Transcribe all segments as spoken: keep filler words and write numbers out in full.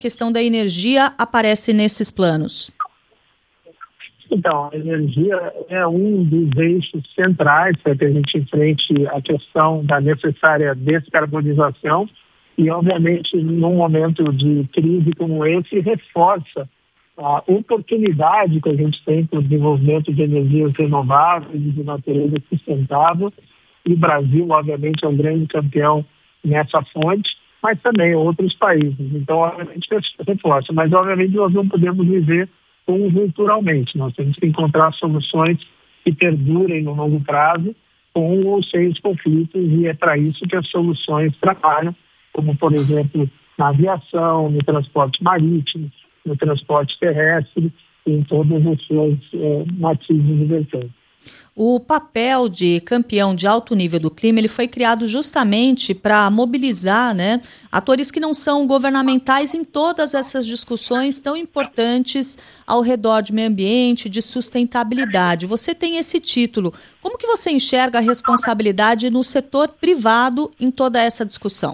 questão da energia aparece nesses planos? Então, a energia é um dos eixos centrais para que a gente enfrente a questão da necessária descarbonização e, obviamente, num momento de crise como esse, reforça a oportunidade que a gente tem para o desenvolvimento de energias renováveis e de natureza sustentável. E o Brasil, obviamente, é um grande campeão nessa fonte, mas também outros países. Então, obviamente, reforça. Mas, obviamente, nós não podemos viver conjunturalmente. Nós temos que encontrar soluções que perdurem no longo prazo com ou sem os conflitos, e é para isso que as soluções trabalham, como, por exemplo, na aviação, no transporte marítimo, no transporte terrestre, em todas as suas eh, matizes e versões. O papel de campeão de alto nível do clima ele foi criado justamente para mobilizar, né, atores que não são governamentais em todas essas discussões tão importantes ao redor de meio ambiente, de sustentabilidade. Você tem esse título. Como que você enxerga a responsabilidade no setor privado em toda essa discussão?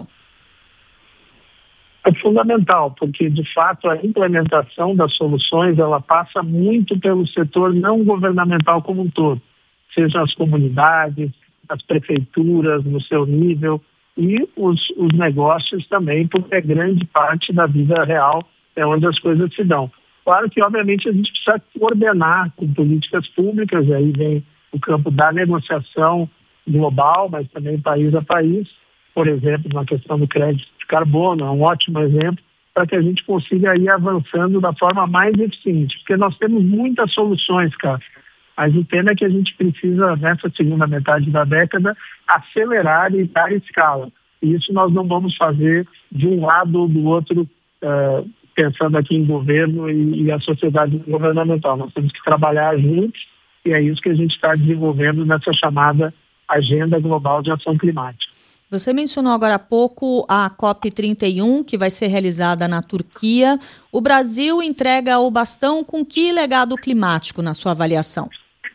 É fundamental, porque, de fato, a implementação das soluções ela passa muito pelo setor não governamental como um todo, seja as comunidades, as prefeituras no seu nível e os, os negócios também, porque é grande parte da vida real é onde as coisas se dão. Claro que, obviamente, a gente precisa coordenar com políticas públicas, e aí vem o campo da negociação global, mas também país a país, por exemplo, na questão do crédito de carbono, é um ótimo exemplo, para que a gente consiga ir avançando da forma mais eficiente, porque nós temos muitas soluções, cara, mas o tema é que a gente precisa, nessa segunda metade da década, acelerar e dar escala. E isso nós não vamos fazer de um lado ou do outro, uh, pensando aqui em governo e, e a sociedade governamental. Nós temos que trabalhar juntos, e é isso que a gente está desenvolvendo nessa chamada Agenda Global de Ação Climática. Você mencionou agora há pouco a COP trinta e um, que vai ser realizada na Turquia. O Brasil entrega o bastão com que legado climático, na sua avaliação?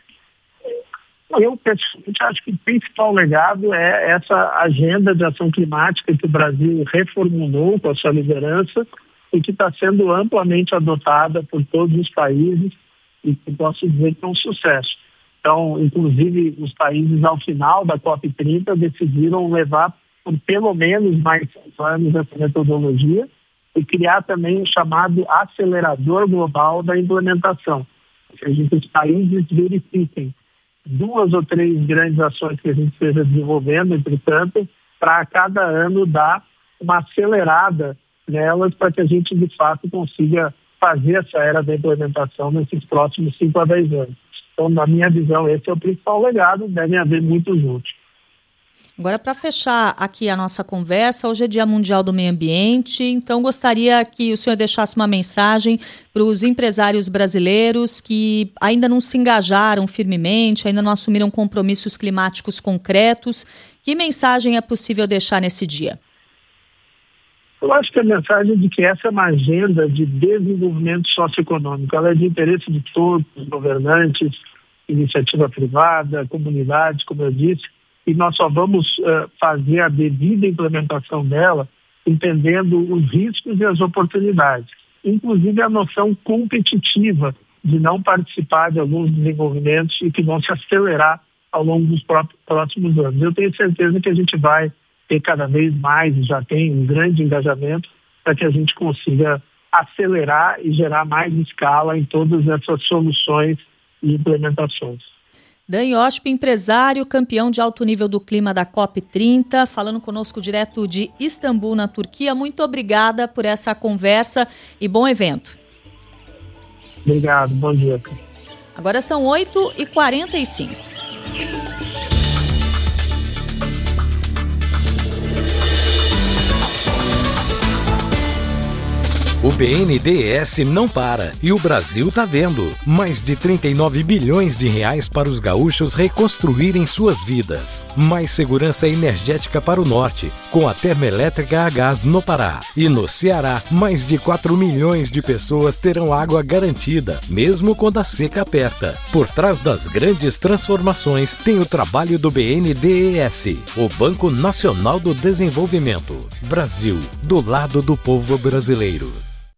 Eu, pessoalmente, acho que o principal legado é essa agenda de ação climática que o Brasil reformulou com a sua liderança e que está sendo amplamente adotada por todos os países e que posso dizer que é um sucesso. Então, inclusive, os países, ao final da COP trinta, decidiram levar por pelo menos mais cinco anos essa metodologia e criar também o chamado acelerador global da implementação. Ou seja, que os países verifiquem duas ou três grandes ações que a gente esteja desenvolvendo, entretanto, para a cada ano dar uma acelerada nelas para que a gente, de fato, consiga fazer essa era da implementação nesses próximos cinco a dez anos. Então, na minha visão, esse é o principal legado, devem haver muitos outros. Agora, para fechar aqui a nossa conversa, hoje é Dia Mundial do Meio Ambiente, então gostaria que o senhor deixasse uma mensagem para os empresários brasileiros que ainda não se engajaram firmemente, ainda não assumiram compromissos climáticos concretos. Que mensagem é possível deixar nesse dia? Eu acho que a mensagem de que essa é uma agenda de desenvolvimento socioeconômico, ela é de interesse de todos os governantes, iniciativa privada, comunidade, como eu disse, e nós só vamos uh, fazer a devida implementação dela entendendo os riscos e as oportunidades, inclusive a noção competitiva de não participar de alguns desenvolvimentos e que vão se acelerar ao longo dos próprios, próximos anos. Eu tenho certeza que a gente vai ter cada vez mais, já tem um grande engajamento para que a gente consiga acelerar e gerar mais escala em todas essas soluções e implementações. Dan Yochpe, empresário, campeão de alto nível do clima da COP trinta, falando conosco direto de Istambul, na Turquia. Muito obrigada por essa conversa e bom evento. Obrigado, bom dia. Agora são oito e quarenta e cinco. O B N D E S não para e o Brasil tá vendo. Mais de trinta e nove bilhões de reais para os gaúchos reconstruírem suas vidas. Mais segurança energética para o norte, com a termoelétrica a gás no Pará. E no Ceará, mais de quatro milhões de pessoas terão água garantida, mesmo quando a seca aperta. Por trás das grandes transformações tem o trabalho do B N D E S, o Banco Nacional do Desenvolvimento. Brasil, do lado do povo brasileiro.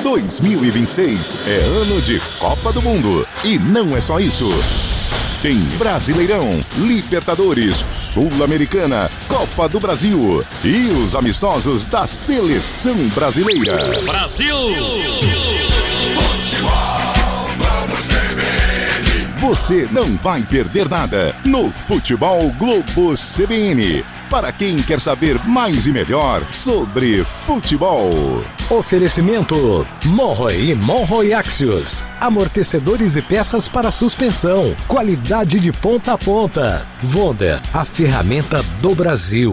dois mil e vinte e seis é ano de Copa do Mundo. E não é só isso. Tem Brasileirão, Libertadores, Sul-Americana, Copa do Brasil e os amistosos da Seleção Brasileira. Brasil! Você não vai perder nada no Futebol Globo C B N. Para quem quer saber mais e melhor sobre futebol. Oferecimento Monroe e Monroe Axios. Amortecedores e peças para suspensão. Qualidade de ponta a ponta. Wonder, a ferramenta do Brasil.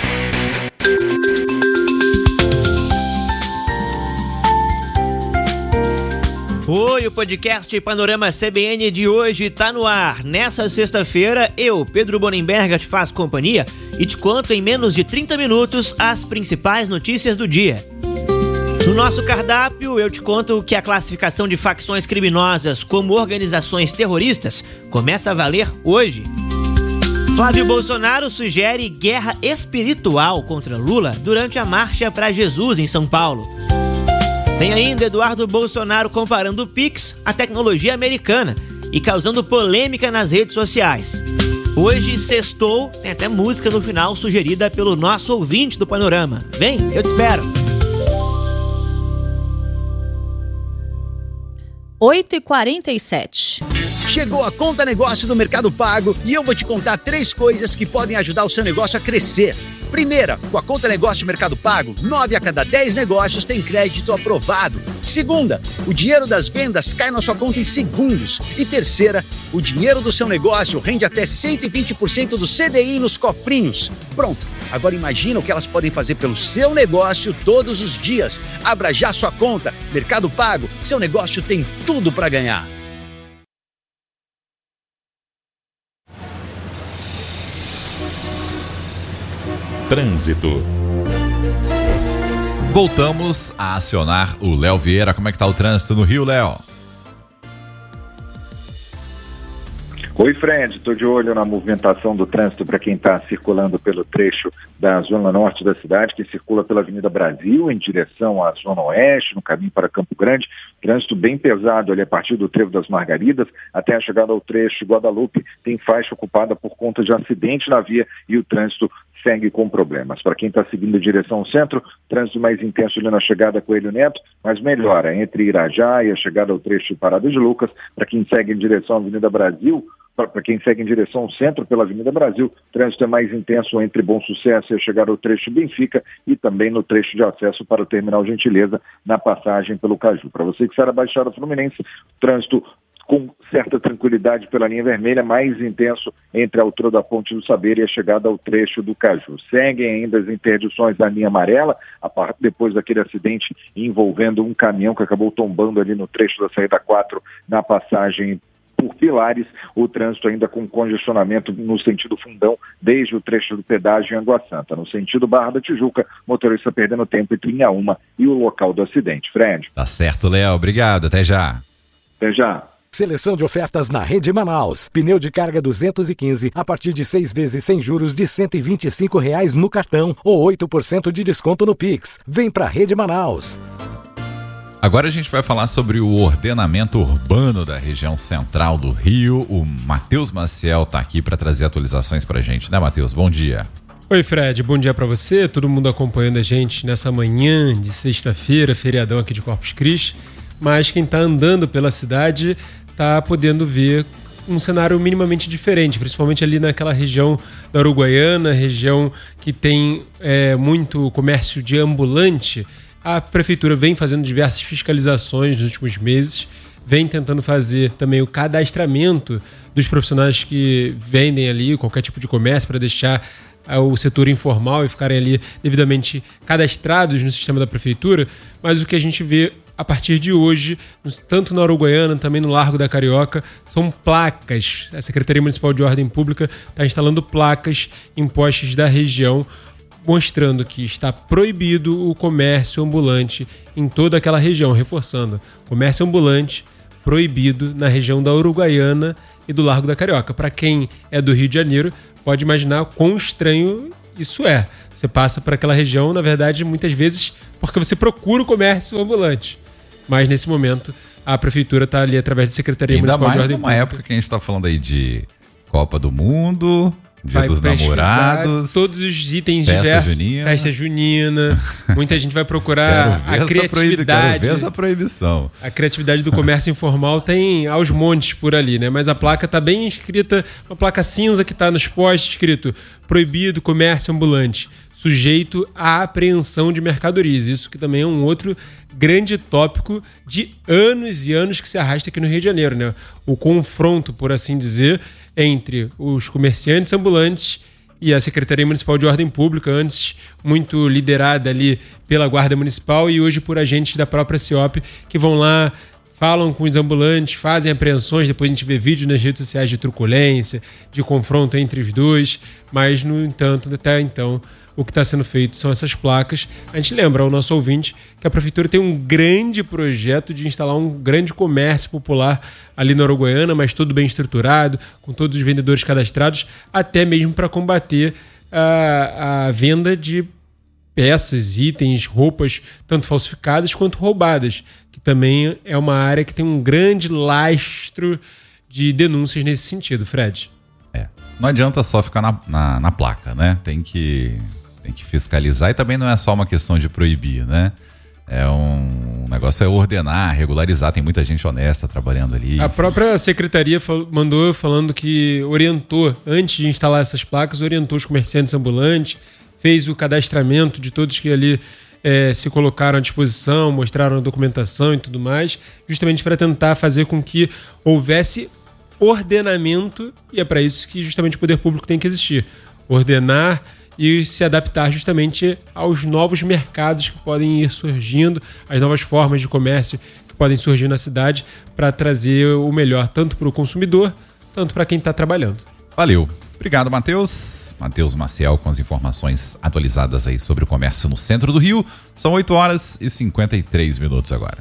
Oi, o podcast Panorama C B N de hoje tá no ar. Nessa sexta-feira, eu, Pedro Bonenberga, te faço companhia e te conto em menos de trinta minutos as principais notícias do dia. No nosso cardápio, eu te conto que a classificação de facções criminosas como organizações terroristas começa a valer hoje. Flávio Bolsonaro sugere guerra espiritual contra Lula durante a Marcha para Jesus em São Paulo. Tem ainda Eduardo Bolsonaro comparando o Pix à tecnologia americana e causando polêmica nas redes sociais. Hoje, sextou, tem até música no final sugerida pelo nosso ouvinte do Panorama. Vem, eu te espero. oito e quarenta e sete. Chegou a Conta Negócio do Mercado Pago e eu vou te contar três coisas que podem ajudar o seu negócio a crescer. Primeira, com a Conta Negócio Mercado Pago, nove a cada dez negócios tem crédito aprovado. Segunda, o dinheiro das vendas cai na sua conta em segundos. E terceira, o dinheiro do seu negócio rende até cento e vinte por cento do C D I nos cofrinhos. Pronto, agora imagina o que elas podem fazer pelo seu negócio todos os dias. Abra já sua conta. Mercado Pago, seu negócio tem tudo para ganhar. Trânsito. Voltamos a acionar o Léo Vieira. Como é que tá o trânsito no Rio, Léo? Oi, Fred, estou de olho na movimentação do trânsito para quem está circulando pelo trecho da zona norte da cidade, que circula pela Avenida Brasil em direção à zona oeste, no caminho para Campo Grande. Trânsito bem pesado ali a partir do Trevo das Margaridas até a chegada ao trecho Guadalupe. Tem faixa ocupada por conta de acidente na via e o trânsito segue com problemas. Para quem está seguindo em direção ao centro, trânsito mais intenso ali na chegada Coelho Neto, mas melhora entre Irajá e a chegada ao trecho Parada de Lucas. Para quem segue em direção à Avenida Brasil, para quem segue em direção ao centro pela Avenida Brasil, trânsito é mais intenso entre Bom Sucesso e a chegada ao trecho Benfica e também no trecho de acesso para o Terminal Gentileza na passagem pelo Caju. Para você que sai da Baixada Fluminense, trânsito com certa tranquilidade pela linha vermelha, mais intenso entre a altura da Ponte do Saber e a chegada ao trecho do Caju. Seguem ainda as interdições da linha amarela, a parte depois daquele acidente envolvendo um caminhão que acabou tombando ali no trecho da saída quatro na passagem por Pilares, o trânsito ainda com congestionamento no sentido Fundão, desde o trecho do pedágio em Água Santa. No sentido Barra da Tijuca, motorista perdendo tempo entre linha uma e o local do acidente. Fred. Tá certo, Léo. Obrigado. Até já. Até já. Seleção de ofertas na Rede Manaus. Pneu de carga duzentos e quinze a partir de seis vezes sem juros de cento e vinte e cinco reais no cartão ou oito por cento de desconto no Pix. Vem pra Rede Manaus. Agora a gente vai falar sobre o ordenamento urbano da região central do Rio. O Matheus Maciel está aqui para trazer atualizações para a gente, né, Matheus? Bom dia. Oi, Fred. Bom dia para você, todo mundo acompanhando a gente nessa manhã de sexta-feira, feriadão aqui de Corpus Christi. Mas quem está andando pela cidade está podendo ver um cenário minimamente diferente, principalmente ali naquela região da Uruguaiana, região que tem é, muito comércio de ambulante. A prefeitura vem fazendo diversas fiscalizações nos últimos meses, vem tentando fazer também o cadastramento dos profissionais que vendem ali qualquer tipo de comércio para deixar o setor informal e ficarem ali devidamente cadastrados no sistema da prefeitura, mas o que a gente vê a partir de hoje, tanto na Uruguaiana, também no Largo da Carioca, são placas. A Secretaria Municipal de Ordem Pública está instalando placas em postes da região, mostrando que está proibido o comércio ambulante em toda aquela região, reforçando, comércio ambulante proibido na região da Uruguaiana e do Largo da Carioca. Para quem é do Rio de Janeiro, pode imaginar quão estranho isso é. Você passa por aquela região, na verdade, muitas vezes, porque você procura o comércio ambulante. mas nesse momento a prefeitura está ali através da Secretaria Ainda Municipal de mais Ordem numa Pública. época que a gente está falando aí de Copa do Mundo, Dia Vai dos pesquisar Namorados, todos os itens festa diversos, junina. festa junina. Muita gente vai procurar Quero ver a essa proibi- criatividade. Quero ver essa proibição. A criatividade do comércio informal tem aos montes por ali, né? Mas a placa tá bem escrita, uma placa cinza que tá nos postes escrito: proibido comércio ambulante, sujeito à apreensão de mercadorias. Isso que também é um outro grande tópico de anos e anos que se arrasta aqui no Rio de Janeiro, né? O confronto, por assim dizer, entre os comerciantes ambulantes e a Secretaria Municipal de Ordem Pública, antes muito liderada ali pela Guarda Municipal e hoje por agentes da própria CIOP, que vão lá, falam com os ambulantes, fazem apreensões, depois a gente vê vídeos nas redes sociais de truculência, de confronto entre os dois, mas, no entanto, até então, o que está sendo feito são essas placas. A gente lembra ao nosso ouvinte que a Prefeitura tem um grande projeto de instalar um grande comércio popular ali na Uruguaiana, mas tudo bem estruturado, com todos os vendedores cadastrados, até mesmo para combater a, a venda de peças, itens, roupas, tanto falsificadas quanto roubadas, que também é uma área que tem um grande lastro de denúncias nesse sentido, Fred. É. Não adianta só ficar na, na, na placa, né? Tem que, tem que fiscalizar e também não é só uma questão de proibir, né? É um, um negócio é ordenar, regularizar. Tem muita gente honesta trabalhando ali. A própria secretaria fal- mandou falando que orientou, antes de instalar essas placas, orientou os comerciantes ambulantes, fez o cadastramento de todos que ali é, se colocaram à disposição, mostraram a documentação e tudo mais, justamente para tentar fazer com que houvesse ordenamento, e é para isso que justamente o poder público tem que existir. Ordenar e se adaptar justamente aos novos mercados que podem ir surgindo, as novas formas de comércio que podem surgir na cidade, para trazer o melhor tanto para o consumidor, tanto para quem está trabalhando. Valeu. Obrigado, Matheus. Matheus Maciel com as informações atualizadas aí sobre o comércio no centro do Rio. São oito horas e cinquenta e três minutos agora.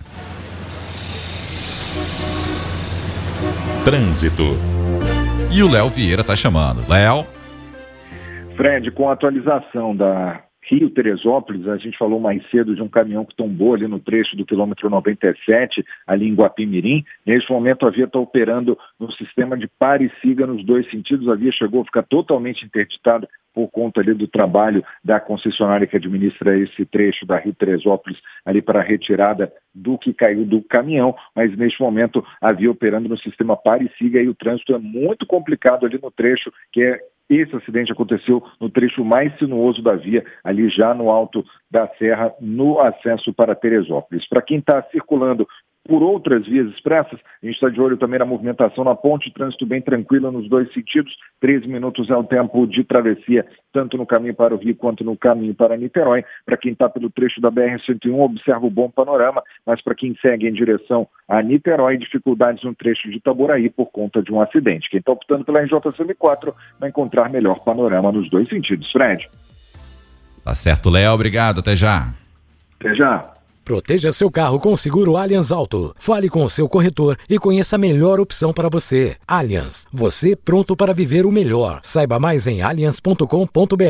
Trânsito. E o Léo Vieira tá chamando. Léo. Fred, com a atualização da Rio-Teresópolis, a gente falou mais cedo de um caminhão que tombou ali no trecho do quilômetro noventa e sete, ali em Guapimirim. Neste momento a via está operando no sistema de pare e siga nos dois sentidos. A via chegou a ficar totalmente interditada por conta ali do trabalho da concessionária que administra esse trecho da Rio-Teresópolis ali para a retirada do que caiu do caminhão, mas neste momento a via operando no sistema pare e siga e o trânsito é muito complicado ali no trecho que é. Esse acidente aconteceu no trecho mais sinuoso da via, ali já no alto da serra, no acesso para Teresópolis. Para quem está circulando por outras vias expressas, a gente está de olho também na movimentação na ponte, trânsito bem tranquilo nos dois sentidos, treze minutos é o tempo de travessia, tanto no caminho para o Rio quanto no caminho para Niterói. Para quem está pelo trecho da B R cento e um, observa o bom panorama, mas para quem segue em direção a Niterói, dificuldades no trecho de Itaboraí por conta de um acidente. Quem está optando pela R J C M quatro vai encontrar melhor panorama nos dois sentidos. Fred. Tá certo, Léo. Obrigado. Até já. Até já. Proteja seu carro com o seguro Allianz Auto. Fale com o seu corretor e conheça a melhor opção para você. Allianz, você pronto para viver o melhor. Saiba mais em allianz ponto com ponto b r.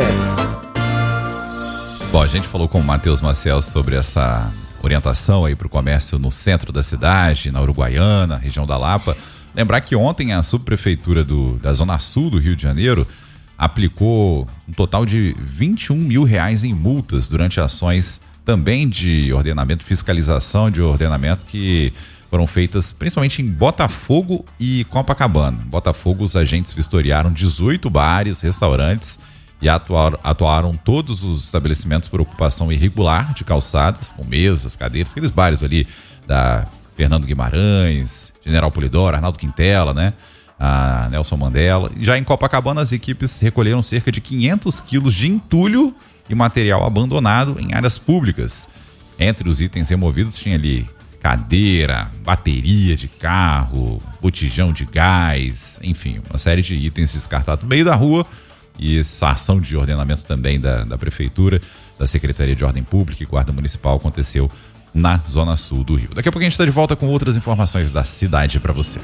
Bom, a gente falou com o Matheus Maciel sobre essa orientação aí para o comércio no centro da cidade, na Uruguaiana, região da Lapa. Lembrar que ontem a subprefeitura do, da Zona Sul do Rio de Janeiro aplicou um total de vinte e um mil reais em multas durante ações também de ordenamento, fiscalização de ordenamento que foram feitas principalmente em Botafogo e Copacabana. Em Botafogo, os agentes vistoriaram dezoito bares, restaurantes e atuaram, atuaram todos os estabelecimentos por ocupação irregular de calçadas, com mesas, cadeiras, aqueles bares ali da Fernando Guimarães, General Polidoro, Arnaldo Quintela, né? A Nelson Mandela. Já em Copacabana, as equipes recolheram cerca de quinhentos quilos de entulho e material abandonado em áreas públicas. Entre os itens removidos tinha ali cadeira, bateria de carro, botijão de gás, enfim, uma série de itens descartados no meio da rua. E essa ação de ordenamento também da, da Prefeitura, da Secretaria de Ordem Pública e Guarda Municipal aconteceu na Zona Sul do Rio. Daqui a pouco a gente está de volta com outras informações da cidade para você.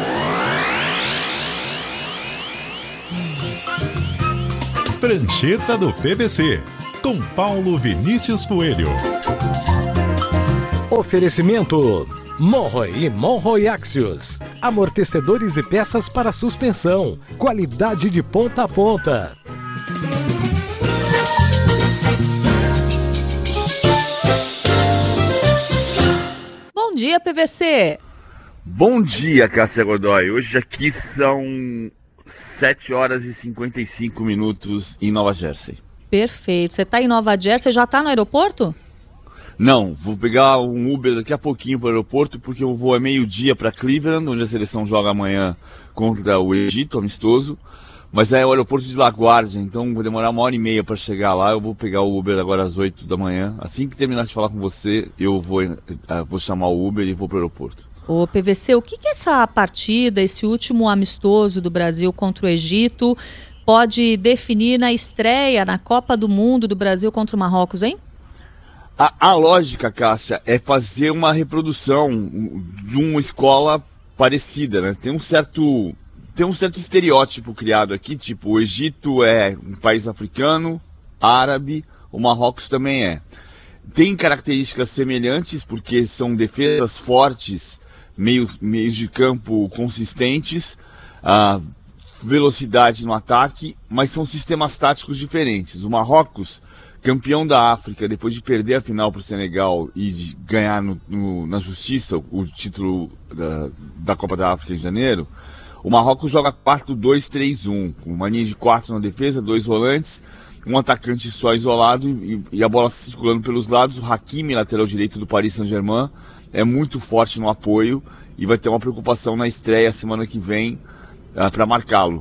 Prancheta do P V C, com Paulo Vinícius Coelho. Oferecimento Monroe e Monroe Axios. Amortecedores e peças para suspensão. Qualidade de ponta a ponta. Bom dia, P V C. Bom dia, Cássia Godoy. Hoje aqui são sete horas e cinquenta e cinco minutos em Nova Jersey. Perfeito. Você está em Nova Jersey, já está no aeroporto? Não, vou pegar um Uber daqui a pouquinho para o aeroporto, porque eu vou é meio-dia para Cleveland, onde a seleção joga amanhã contra o Egito, amistoso. Mas é o aeroporto de LaGuardia, então vou demorar uma hora e meia para chegar lá. Eu vou pegar o Uber agora às oito da manhã. Assim que terminar de falar com você, eu vou, uh, vou chamar o Uber e vou para o aeroporto. Ô P V C, o que, que essa partida, esse último amistoso do Brasil contra o Egito, pode definir na estreia na Copa do Mundo do Brasil contra o Marrocos, hein? A, a lógica, Cássia, é fazer uma reprodução de uma escola parecida, né? Tem um certo, tem um certo estereótipo criado aqui, tipo, o Egito é um país africano, árabe, o Marrocos também é. Tem características semelhantes, porque são defesas fortes, meio, meios de campo consistentes, a velocidade no ataque, mas são sistemas táticos diferentes. O Marrocos, campeão da África, depois de perder a final para o Senegal e de ganhar no, no, na justiça o título da, da Copa da África em janeiro, o Marrocos joga quatro dois três um, com uma linha de quatro na defesa, dois volantes, um atacante só isolado e, e a bola circulando pelos lados. O Hakimi, lateral direito do Paris Saint-Germain, é muito forte no apoio e vai ter uma preocupação na estreia semana que vem uh, para marcá-lo.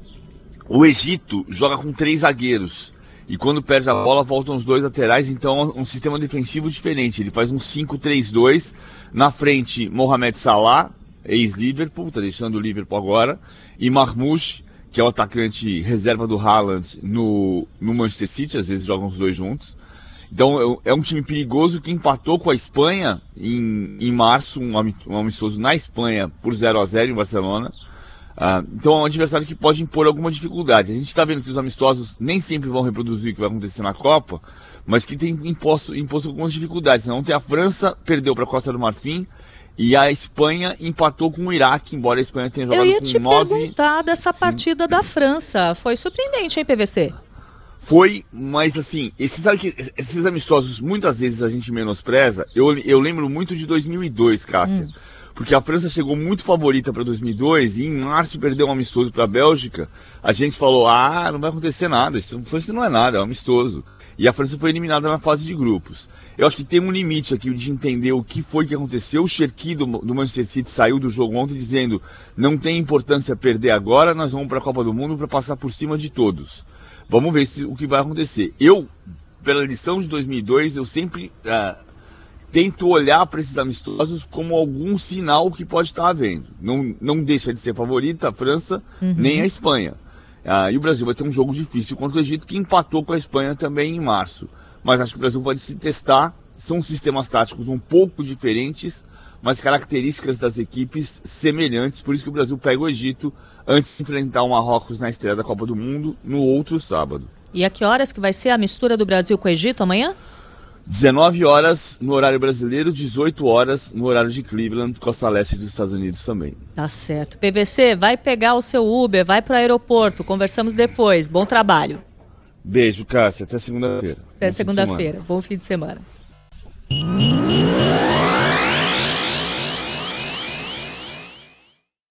O Egito joga com três zagueiros. E quando perde a bola, voltam os dois laterais, então é um sistema defensivo diferente. Ele faz um cinco três dois, na frente Mohamed Salah, ex-Liverpool, tá deixando o Liverpool agora, e Marmoush, que é o atacante reserva do Haaland no, no Manchester City, às vezes jogam os dois juntos. Então é um time perigoso que empatou com a Espanha em, em março, um, um amistoso na Espanha por zero a zero em Barcelona. Uh, então é um adversário que pode impor alguma dificuldade. A gente está vendo que os amistosos nem sempre vão reproduzir o que vai acontecer na Copa, mas que tem imposto, imposto algumas dificuldades. Ontem a França perdeu para a Costa do Marfim e a Espanha empatou com o Iraque, embora a Espanha tenha jogado com nove... Eu ia te nove... perguntar dessa Sim. partida da França. Foi surpreendente, hein, P V C? Foi, mas assim, esse, sabe que esses amistosos muitas vezes a gente menospreza. Eu, eu lembro muito de dois mil e dois, Cássia. Hum. Porque a França chegou muito favorita para dois mil e dois e em março perdeu um amistoso para a Bélgica. A gente falou, ah, não vai acontecer nada, isso não é nada, é um amistoso. E a França foi eliminada na fase de grupos. Eu acho que tem um limite aqui de entender o que foi que aconteceu. O Cherki do, do Manchester City saiu do jogo ontem dizendo, não tem importância perder agora, nós vamos para a Copa do Mundo para passar por cima de todos. Vamos ver se, o que vai acontecer. Eu, pela lição de dois mil e dois, eu sempre... Uh, tento olhar para esses amistosos como algum sinal que pode estar havendo. Não, não deixa de ser favorita a França, uhum. nem a Espanha. Ah, e o Brasil vai ter um jogo difícil contra o Egito, que empatou com a Espanha também em março. Mas acho que o Brasil pode se testar. São sistemas táticos um pouco diferentes, mas características das equipes semelhantes. Por isso que o Brasil pega o Egito antes de enfrentar o Marrocos na estreia da Copa do Mundo, no outro sábado. E a que horas que vai ser a mistura do Brasil com o Egito amanhã? dezenove horas no horário brasileiro, dezoito horas no horário de Cleveland, costa leste dos Estados Unidos também. Tá certo. P V C, vai pegar o seu Uber, vai para o aeroporto, conversamos depois. Bom trabalho. Beijo, Cássia. Até segunda-feira. Até segunda-feira. Bom fim de semana.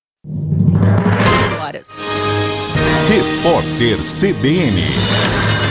Repórter C B N.